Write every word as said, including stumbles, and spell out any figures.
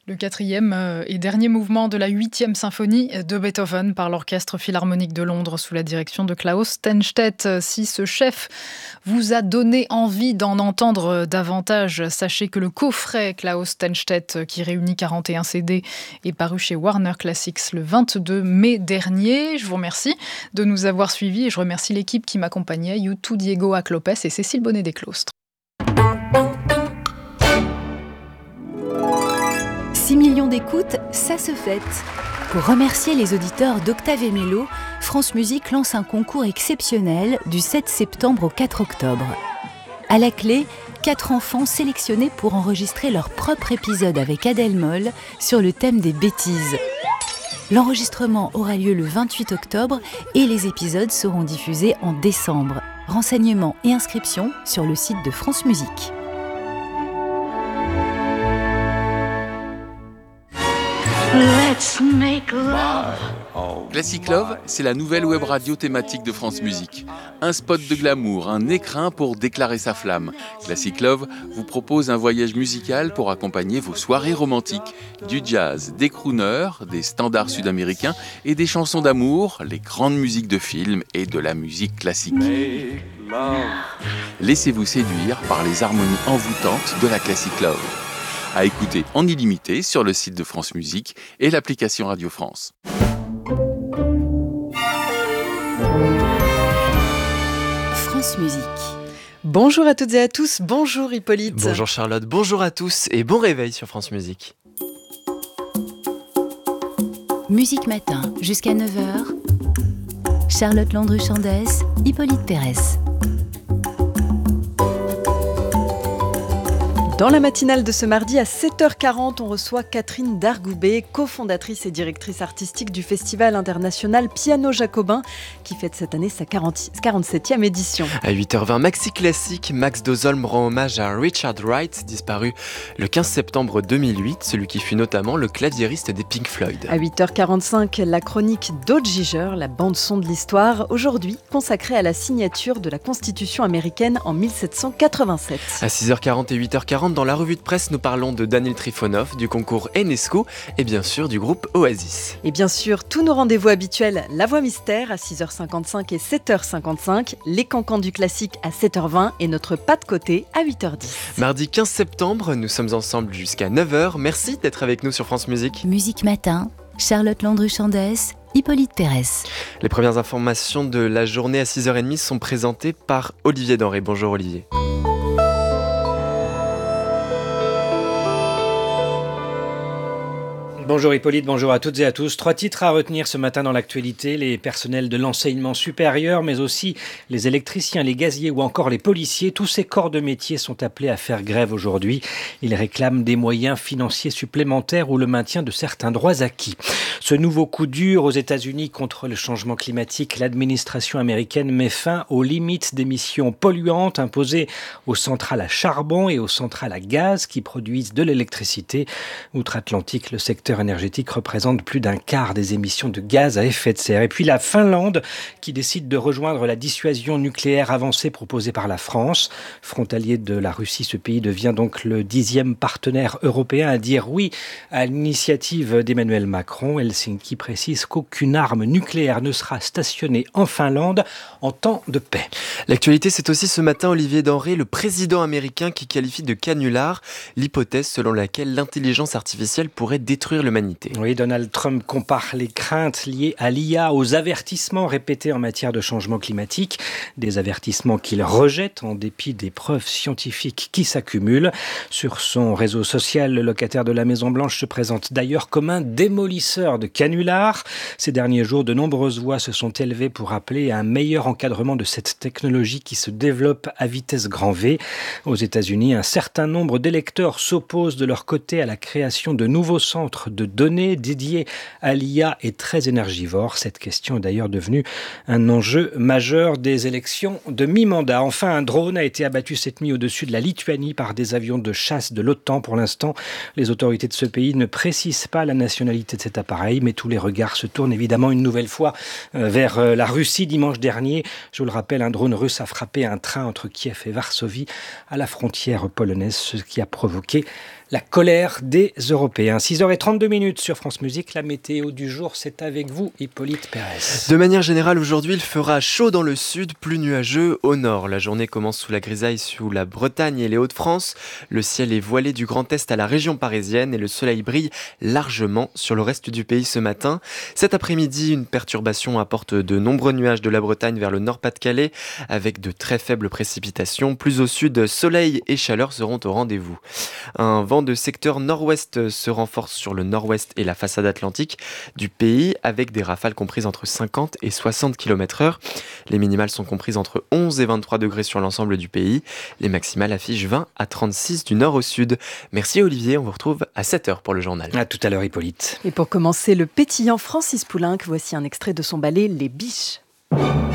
Le quatrième et dernier mouvement de la huitième symphonie de Beethoven par l'Orchestre Philharmonique de Londres sous la direction de Klaus Steinstedt. Si ce chef vous a donné envie d'en entendre davantage, sachez que le coffret Klaus Steinstedt, qui réunit quarante et un C D, est paru chez Warner Classics le vingt-deux mai dernier. Je vous remercie de nous avoir suivis et je remercie l'équipe qui m'accompagnait, Youtou Diego Aclopes et Cécile Bonnet-Desclostres. six millions d'écoutes, ça se fête. Pour remercier les auditeurs d'Octave et Mélo, France Musique lance un concours exceptionnel du sept septembre au quatre octobre. À la clé, quatre enfants sélectionnés pour enregistrer leur propre épisode avec Adèle Moll sur le thème des bêtises. L'enregistrement aura lieu le vingt-huit octobre et les épisodes seront diffusés en décembre. Renseignements et inscriptions sur le site de France Musique. Let's make love. Classic Love, c'est la nouvelle web radio thématique de France Musique. Un spot de glamour, un écrin pour déclarer sa flamme. Classic Love vous propose un voyage musical pour accompagner vos soirées romantiques. Du jazz, des crooners, des standards sud-américains et des chansons d'amour, les grandes musiques de films et de la musique classique. Laissez-vous séduire par les harmonies envoûtantes de la Classic Love. À écouter en illimité sur le site de France Musique et l'application Radio France. France Musique. Bonjour à toutes et à tous, bonjour Hippolyte. Bonjour Charlotte, bonjour à tous et bon réveil sur France Musique. Musique Matin jusqu'à neuf heures. Charlotte Landru-Chandès, Hippolyte Pérez. Dans la matinale de ce mardi à sept heures quarante, on reçoit Catherine Dargoubet, cofondatrice et directrice artistique du Festival international Piano Jacobin, qui fête cette année sa quarante-septième édition. À huit heures vingt, Maxi Classique, Max Dozolm rend hommage à Richard Wright, disparu le quinze septembre deux mille huit, celui qui fut notamment le claviériste des Pink Floyd. À huit heures quarante-cinq, la chronique d'Aude Giger, la bande-son de l'histoire, aujourd'hui consacrée à la signature de la Constitution américaine en mille sept cent quatre-vingt-sept. À six heures quarante et huit heures quarante, dans la revue de presse, nous parlons de Daniel Trifonov, du concours Enesco et bien sûr du groupe Oasis. Et bien sûr, tous nos rendez-vous habituels, La Voix Mystère à six heures cinquante-cinq et sept heures cinquante-cinq, les cancans du classique à sept heures vingt et notre pas de côté à huit heures dix. Mardi quinze septembre, nous sommes ensemble jusqu'à neuf heures. Merci d'être avec nous sur France Musique. Musique Matin, Charlotte Landru-Chandès, Hippolyte Pérez. Les premières informations de la journée à six heures trente sont présentées par Olivier Denré. Bonjour Olivier. Bonjour Hippolyte, bonjour à toutes et à tous. Trois titres à retenir ce matin dans l'actualité. Les personnels de l'enseignement supérieur, mais aussi les électriciens, les gaziers ou encore les policiers. Tous ces corps de métier sont appelés à faire grève aujourd'hui. Ils réclament des moyens financiers supplémentaires ou le maintien de certains droits acquis. Ce nouveau coup dur aux États-Unis contre le changement climatique, l'administration américaine met fin aux limites d'émissions polluantes imposées aux centrales à charbon et aux centrales à gaz qui produisent de l'électricité. Outre-Atlantique, le secteur énergétique représente plus d'un quart des émissions de gaz à effet de serre. Et puis la Finlande qui décide de rejoindre la dissuasion nucléaire avancée proposée par la France. Frontalier de la Russie, ce pays devient donc le dixième partenaire européen à dire oui à l'initiative d'Emmanuel Macron. Helsinki précise qu'aucune arme nucléaire ne sera stationnée en Finlande en temps de paix. L'actualité, c'est aussi ce matin Olivier Denré, le président américain qui qualifie de canular l'hypothèse selon laquelle l'intelligence artificielle pourrait détruire l'humanité. Oui, Donald Trump compare les craintes liées à l'I A aux avertissements répétés en matière de changement climatique. Des avertissements qu'il rejette en dépit des preuves scientifiques qui s'accumulent. Sur son réseau social, le locataire de la Maison-Blanche se présente d'ailleurs comme un démolisseur de canulars. Ces derniers jours, de nombreuses voix se sont élevées pour appeler à un meilleur encadrement de cette technologie qui se développe à vitesse grand V. Aux États-Unis, un certain nombre d'électeurs s'opposent de leur côté à la création de nouveaux centres de données dédiées à l'I A et très énergivores. Cette question est d'ailleurs devenue un enjeu majeur des élections de mi-mandat. Enfin, un drone a été abattu cette nuit au-dessus de la Lituanie par des avions de chasse de l'OTAN. Pour l'instant, les autorités de ce pays ne précisent pas la nationalité de cet appareil, mais tous les regards se tournent évidemment une nouvelle fois vers la Russie. Dimanche dernier, je vous le rappelle, un drone russe a frappé un train entre Kiev et Varsovie à la frontière polonaise, ce qui a provoqué la colère des Européens. six heures trente-deux minutes sur France Musique. La météo du jour, c'est avec vous, Hippolyte Pérez. De manière générale, aujourd'hui, il fera chaud dans le sud, plus nuageux au nord. La journée commence sous la grisaille sous la Bretagne et les Hauts-de-France. Le ciel est voilé du Grand Est à la région parisienne et le soleil brille largement sur le reste du pays ce matin. Cet après-midi, une perturbation apporte de nombreux nuages de la Bretagne vers le Nord-Pas-de-Calais avec de très faibles précipitations. Plus au sud, soleil et chaleur seront au rendez-vous. Un vent de secteur nord-ouest se renforce sur le nord-ouest et la façade atlantique du pays avec des rafales comprises entre cinquante et soixante kilomètres heure. Les minimales sont comprises entre onze et vingt-trois degrés sur l'ensemble du pays. Les maximales affichent vingt à trente-six du nord au sud. Merci Olivier, on vous retrouve à sept heures pour le journal. À tout à l'heure Hippolyte. Et pour commencer, le pétillant Francis Poulenc, voici un extrait de son ballet Les Biches.